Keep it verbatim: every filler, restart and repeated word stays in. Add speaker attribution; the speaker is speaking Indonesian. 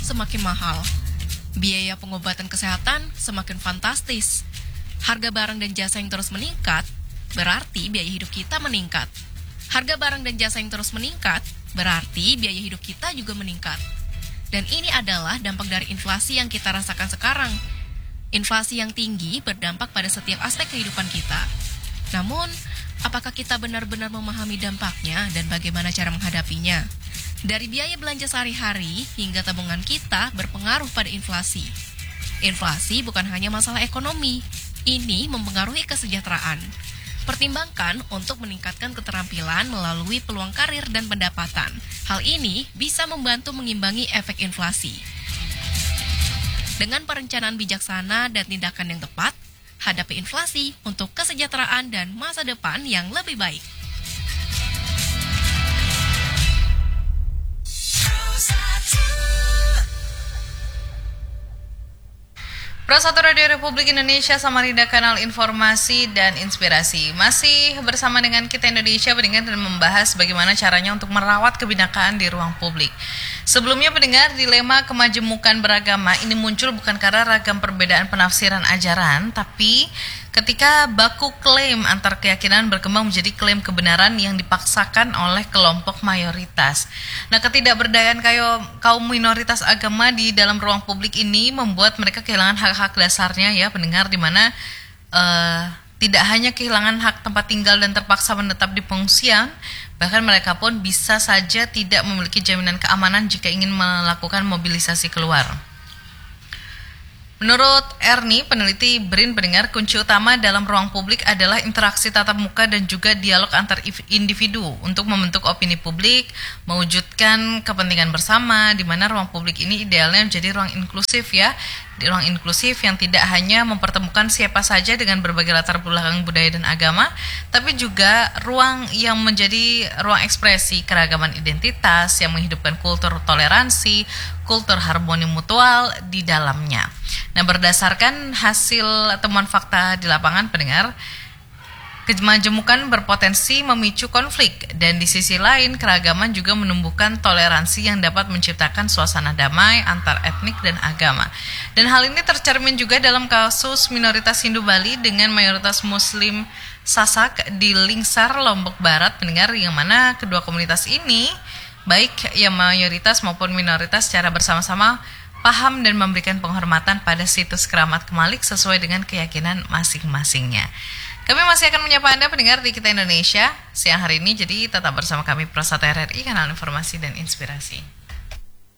Speaker 1: semakin mahal. Biaya pengobatan kesehatan semakin fantastis. Harga barang dan jasa yang terus meningkat, berarti biaya hidup kita meningkat. Harga barang dan jasa yang terus meningkat, berarti biaya hidup kita juga meningkat. Dan ini adalah dampak dari inflasi yang kita rasakan sekarang. Inflasi yang tinggi berdampak pada setiap aspek kehidupan kita. Namun, apakah kita benar-benar memahami dampaknya dan bagaimana cara menghadapinya? Dari biaya belanja sehari-hari hingga tabungan kita berpengaruh pada inflasi. Inflasi bukan hanya masalah ekonomi, ini mempengaruhi kesejahteraan. Pertimbangkan untuk meningkatkan keterampilan melalui peluang karir dan pendapatan. Hal ini bisa membantu mengimbangi efek inflasi. Dengan perencanaan bijaksana dan tindakan yang tepat, hadapi inflasi untuk kesejahteraan dan masa depan yang lebih baik.
Speaker 2: Pro satu Radio Republik Indonesia, Samarinda, kanal informasi dan inspirasi. Masih bersama dengan kita Indonesia pendengar dan membahas bagaimana caranya untuk merawat kebinakaan di ruang publik. Sebelumnya pendengar, dilema kemajemukan beragama ini muncul bukan karena ragam perbedaan penafsiran ajaran, tapi ketika baku klaim antar keyakinan berkembang menjadi klaim kebenaran yang dipaksakan oleh kelompok mayoritas. Nah, ketidakberdayaan kaum minoritas agama di dalam ruang publik ini membuat mereka kehilangan hak-hak dasarnya ya pendengar, di mana uh, tidak hanya kehilangan hak tempat tinggal dan terpaksa menetap di pengungsian, bahkan mereka pun bisa saja tidak memiliki jaminan keamanan jika ingin melakukan mobilisasi keluar. Menurut Erni, peneliti B R I N pendengar, kunci utama dalam ruang publik adalah interaksi tatap muka dan juga dialog antar individu untuk membentuk opini publik, mewujudkan kepentingan bersama, di mana ruang publik ini idealnya menjadi ruang inklusif ya, di ruang inklusif yang tidak hanya mempertemukan siapa saja dengan berbagai latar belakang budaya dan agama, tapi juga ruang yang menjadi ruang ekspresi keragaman identitas yang menghidupkan kultur toleransi, kultur harmoni mutual di dalamnya. Nah, berdasarkan hasil temuan fakta di lapangan pendengar, kemajemukan berpotensi memicu konflik, dan di sisi lain keragaman juga menumbuhkan toleransi yang dapat menciptakan suasana damai antar etnik dan agama. Dan hal ini tercermin juga dalam kasus minoritas Hindu Bali dengan mayoritas Muslim Sasak di Lingsar, Lombok Barat pendengar, yang mana kedua komunitas ini baik yang mayoritas maupun minoritas secara bersama-sama paham dan memberikan penghormatan pada situs keramat Kemalik sesuai dengan keyakinan masing-masingnya. Kami masih akan menyapa Anda pendengar di Kita Indonesia siang hari ini, jadi tetap bersama kami Pro satu R R I, kanal informasi dan inspirasi.